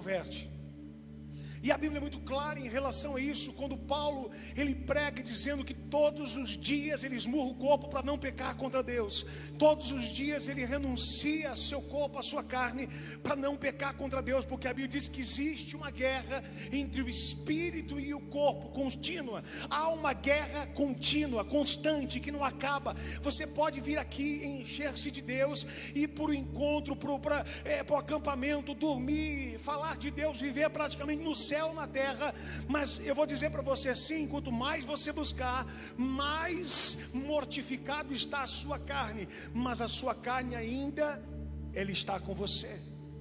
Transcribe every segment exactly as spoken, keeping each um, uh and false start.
converte. E a Bíblia é muito clara em relação a isso, quando Paulo, ele prega dizendo que todos os dias ele esmurra o corpo para não pecar contra Deus. Todos os dias ele renuncia ao seu corpo, à sua carne, para não pecar contra Deus, porque a Bíblia diz que existe uma guerra entre o espírito e o corpo, contínua. Há uma guerra contínua, constante, que não acaba. Você pode vir aqui, encher-se de Deus, ir para o encontro, para é, o acampamento, dormir, falar de Deus, viver praticamente no céu, na terra, mas eu vou dizer para você assim: quanto mais você buscar, mais mortificado está a sua carne, mas a sua carne ainda, ela está com você.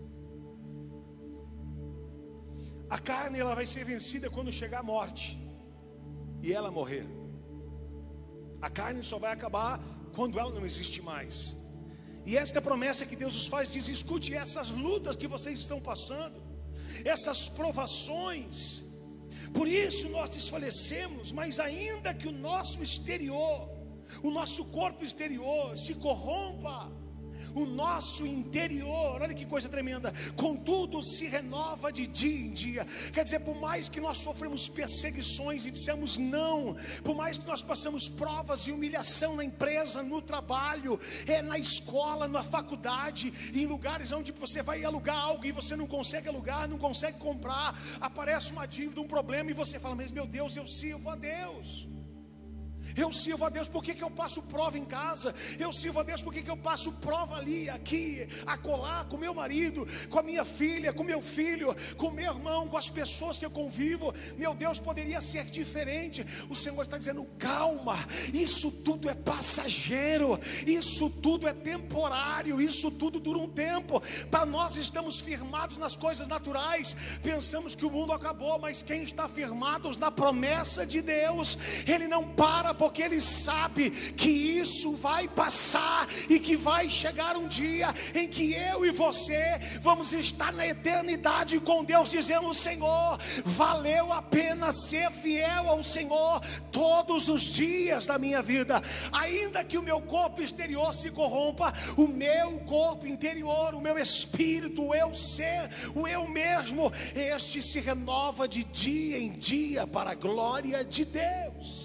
A carne, ela vai ser vencida quando chegar a morte e ela morrer. A carne só vai acabar quando ela não existe mais. E esta promessa que Deus nos faz diz: escute, essas lutas que vocês estão passando, essas provações, por isso nós desfalecemos, mas ainda que o nosso exterior, o nosso corpo exterior se corrompa, o nosso interior, olha que coisa tremenda, contudo se renova de dia em dia. Quer dizer, por mais que nós sofremos perseguições e dissemos não, por mais que nós passamos provas e humilhação na empresa, no trabalho, é, na escola, na faculdade, em lugares onde você vai alugar algo e você não consegue alugar, não consegue comprar, aparece uma dívida, um problema, e você fala: mas meu Deus, eu sirvo a Deus. Eu sirvo a Deus, por que que eu passo prova em casa? Eu sirvo a Deus, por que que eu passo prova ali, aqui, acolá, com meu marido, com a minha filha, com meu filho, com meu irmão, com as pessoas que eu convivo? Meu Deus, poderia ser diferente. O Senhor está dizendo: calma, isso tudo é passageiro, isso tudo é temporário, isso tudo dura um tempo. Para nós estamos firmados nas coisas naturais, pensamos que o mundo acabou, mas quem está firmado na promessa de Deus, ele não para, porque ele sabe que isso vai passar e que vai chegar um dia em que eu e você vamos estar na eternidade com Deus, dizendo: Senhor, valeu a pena ser fiel ao Senhor todos os dias da minha vida. Ainda que o meu corpo exterior se corrompa, o meu corpo interior, o meu espírito, o eu ser, o eu mesmo, este se renova de dia em dia para a glória de Deus.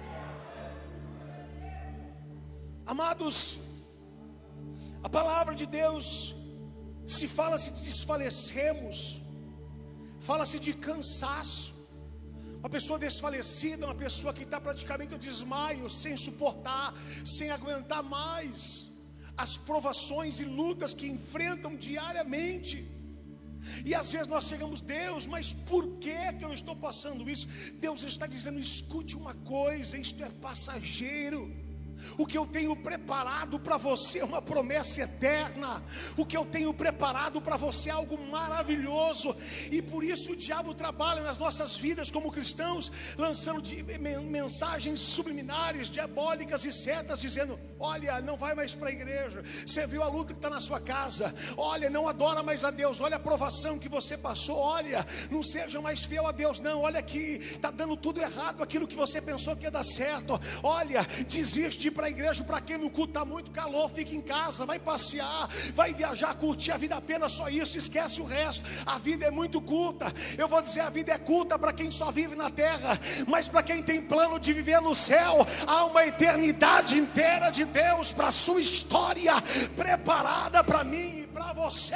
Amados, a palavra de Deus, se fala-se de desfalecemos, fala-se de cansaço. Uma pessoa desfalecida, uma pessoa que está praticamente ao desmaio, sem suportar, sem aguentar mais as provações e lutas que enfrentam diariamente. E às vezes nós chegamos: Deus, mas por que que eu estou passando isso? Deus está dizendo: escute uma coisa, isto é passageiro. O que eu tenho preparado para você é uma promessa eterna. O que eu tenho preparado para você é algo maravilhoso. E por isso o diabo trabalha nas nossas vidas como cristãos, lançando de, mensagens subliminares, diabólicas e setas, dizendo: olha, não vai mais para a igreja. Você viu a luta que está na sua casa? Olha, não adora mais a Deus. Olha a provação que você passou. Olha, não seja mais fiel a Deus, não. Olha que está dando tudo errado, aquilo que você pensou que ia dar certo. Olha, desiste para a igreja. Para quem no culto está muito calor, fica em casa, vai passear, vai viajar, curtir a vida apenas só isso, esquece o resto. A vida é muito curta. Eu vou dizer, a vida é curta para quem só vive na terra, mas para quem tem plano de viver no céu, há uma eternidade inteira de Deus para a sua história, preparada para mim e para você.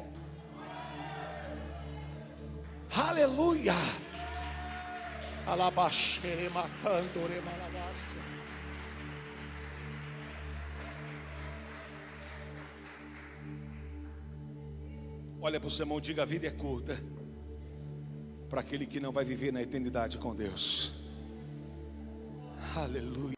Aleluia. Alabaxere macandore malagácia. Olha para o seu irmão, diga: a vida é curta para aquele que não vai viver na eternidade com Deus. Aleluia.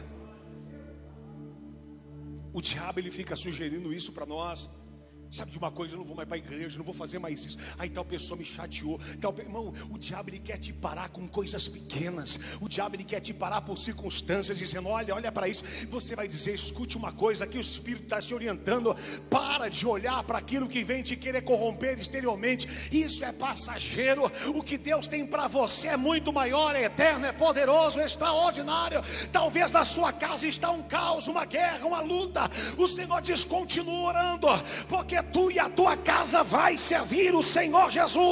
O diabo, ele fica sugerindo isso para nós. Sabe de uma coisa, eu não vou mais para a igreja, não vou fazer mais isso. Aí tal pessoa me chateou, tal... Irmão, o diabo, ele quer te parar com coisas pequenas. O diabo, ele quer te parar por circunstâncias, dizendo: olha, olha para isso. Você vai dizer: escute uma coisa, aqui o Espírito está te orientando. Para de olhar para aquilo que vem te querer corromper exteriormente. Isso é passageiro. O que Deus tem para você é muito maior, é eterno, é poderoso, é extraordinário. Talvez na sua casa está um caos, uma guerra, uma luta. O Senhor diz: continua orando, porque tu e a tua casa vai servir o Senhor Jesus.